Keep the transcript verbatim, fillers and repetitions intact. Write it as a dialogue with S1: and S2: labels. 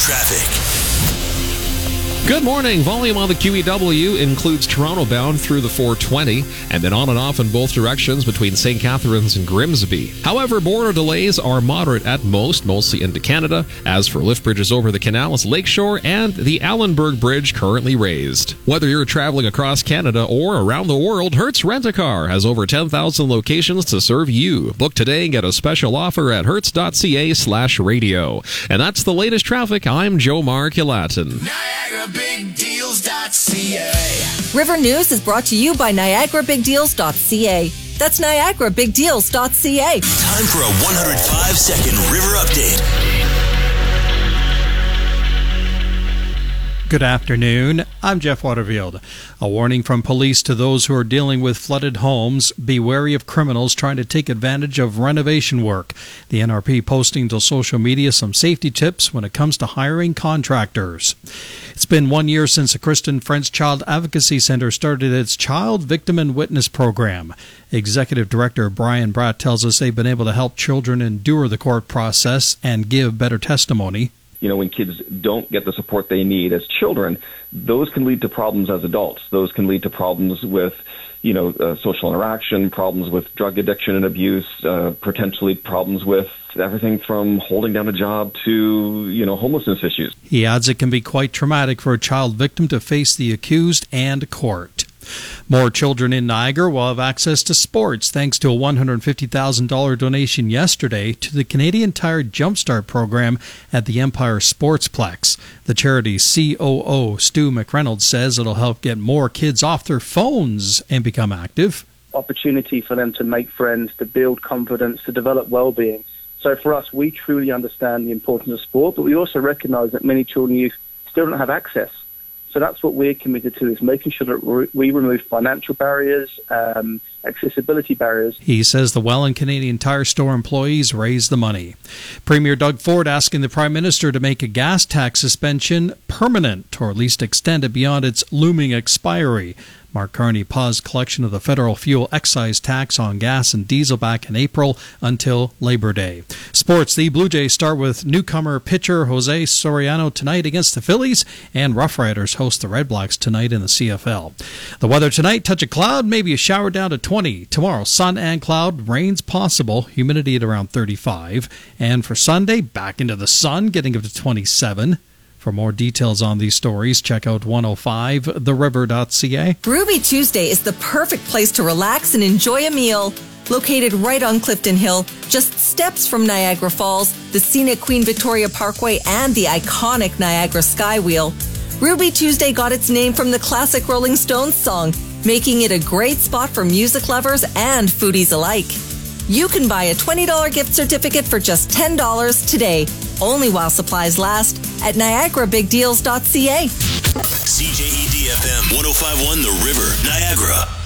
S1: traffic.
S2: Good morning. Volume on the Q E W includes Toronto bound through the four twenty and then on and off in both directions between Saint Catharines and Grimsby. However, border delays are moderate at most, mostly into Canada. As for lift bridges over the canals, Lakeshore, and the Allenberg Bridge currently raised. Whether you're traveling across Canada or around the world, Hertz Rent-A-Car has over ten thousand locations to serve you. Book today and get a special offer at hertz.ca slash radio. And that's the latest traffic. I'm Joe Mark-Ulatin.
S3: Niagara Big Deals dot C A.
S4: River News is brought to you by Niagara Big Deals dot C A. That's Niagara Big Deals dot C A.
S1: Time for a one hundred five second river update.
S5: Good afternoon. I'm Jeff Waterfield. A warning from police to those who are dealing with flooded homes. Be wary of criminals trying to take advantage of renovation work. The N R P posting to social media some safety tips when it comes to hiring contractors. It's been one year since the Kristen French Child Advocacy Center started its Child Victim and Witness program. Executive Director Brian Bratt tells us they've been able to help children endure the court process and give better testimony.
S6: You know, when kids don't get the support they need as children, those can lead to problems as adults. Those can lead to problems with, you know, uh, social interaction, problems with drug addiction and abuse, uh, potentially problems with everything from holding down a job to, you know, homelessness issues.
S5: He adds it can be quite traumatic for a child victim to face the accused and court. More children in Niagara will have access to sports thanks to a one hundred fifty thousand dollars donation yesterday to the Canadian Tire Jumpstart program at the Empire Sportsplex. The charity's C O O, Stu McReynolds, says it'll help get more kids off their phones and become active.
S7: Opportunity for them to make friends, to build confidence, to develop well-being. So for us, we truly understand the importance of sport, but we also recognise that many children and youth still don't have access. So that's what we're committed to, is making sure that we remove financial barriers, um, accessibility barriers.
S5: He says the Welland Canadian Tire Store employees raised the money. Premier Doug Ford asking the Prime Minister to make a gas tax suspension permanent, or at least extend it beyond its looming expiry. Mark Carney paused collection of the federal fuel excise tax on gas and diesel back in April until Labor Day. Sports, the Blue Jays start with newcomer pitcher Jose Soriano tonight against the Phillies, and Rough Riders host the Red Blacks tonight in the C F L. The weather tonight, touch of cloud, maybe a shower down to twenty. Tomorrow, sun and cloud, rains possible, humidity at around thirty-five. And for Sunday, back into the sun, getting up to twenty-seven. For more details on these stories, check out one oh five the river dot c a.
S4: Ruby Tuesday is the perfect place to relax and enjoy a meal. Located right on Clifton Hill, just steps from Niagara Falls, the scenic Queen Victoria Parkway, and the iconic Niagara Skywheel. Ruby Tuesday got its name from the classic Rolling Stones song, making it a great spot for music lovers and foodies alike. You can buy a twenty dollars gift certificate for just ten dollars today, only while supplies last, at Niagara Big Deals dot C A.
S1: C J E D F M one oh five point one The River, Niagara.